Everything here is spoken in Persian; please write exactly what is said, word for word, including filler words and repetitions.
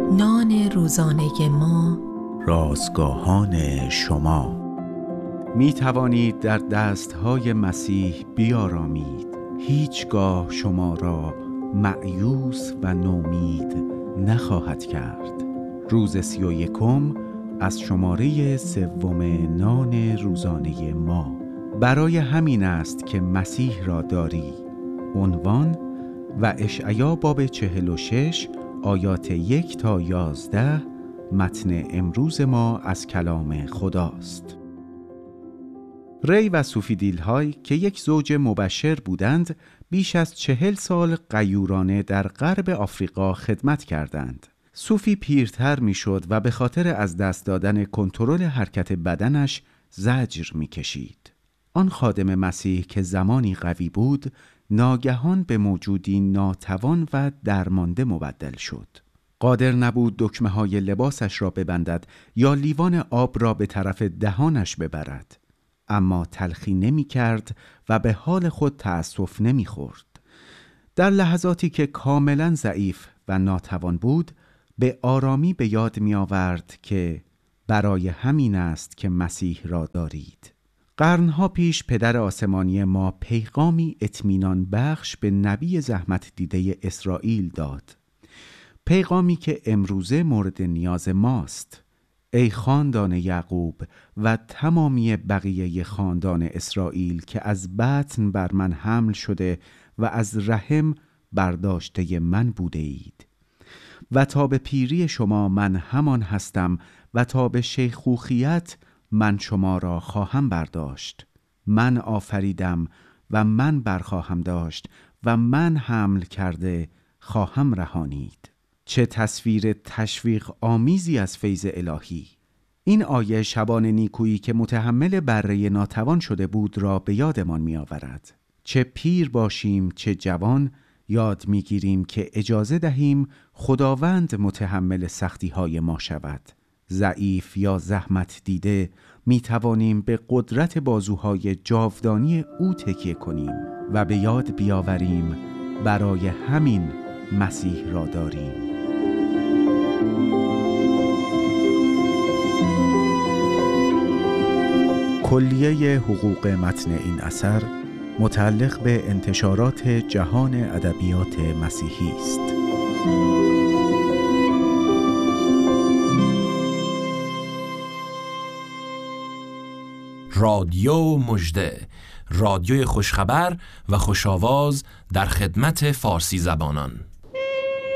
نان روزانه ما، رازگاهان شما. می توانید در دستهای مسیح بیارامید. هیچگاه شما را مأیوس و نومید نخواهد کرد. روز سی و یکم از شماره سوم نان روزانه ما. برای همین است که مسیح را داری. عنوان و اشعیا باب چهل و شش آیات یک تا یازده. متن امروز ما از کلام خداست. ری و سوفیدیل های که یک زوج مبشر بودند، بیش از چهل سال غیورانه در غرب آفریقا خدمت کردند. سوفی پیرتر می شد و به خاطر از دست دادن کنترل حرکت بدنش زجر می کشید. آن خادم مسیح که زمانی قوی بود، ناگهان به موجودی ناتوان و درمانده مبدل شد. قادر نبود دکمه های لباسش را ببندد یا لیوان آب را به طرف دهانش ببرد. اما تلخی نمی کرد و به حال خود تأسف نمی خورد. در لحظاتی که کاملا ضعیف و ناتوان بود، به آرامی به یاد می آورد که برای همین است که مسیح را دارید. قرنها پیش پدر آسمانی ما پیغامی اطمینان بخش به نبی زحمت دیده اسرائیل داد. پیغامی که امروزه مورد نیاز ماست. ای خاندان یعقوب و تمامی بقیه خاندان اسرائیل که از بطن بر من حمل شده و از رحم برداشته من بوده اید. و تا به پیری شما من همان هستم و تا به شیخوخیت من شما را خواهم برداشت. من آفریدم و من برخواهم داشت و من حمل کرده خواهم رهانید. چه تصویر تشویق آمیزی از فیض الهی! این آیه شبان نیکویی که متحمل بره ناتوان شده بود را به یادمان می آورد. چه پیر باشیم چه جوان، یاد می گیریم که اجازه دهیم خداوند متحمل سختی های ما شود. ضعیف یا زحمت دیده می توانیم به قدرت بازوهای جاودانی او تکیه کنیم و به یاد بیاوریم برای همین مسیح را داریم. کلیه حقوق متن این اثر متعلق به انتشارات جهان ادبیات مسیحی است. رادیو مژده، رادیوی خوشخبر و خوشاواز در خدمت فارسی زبانان.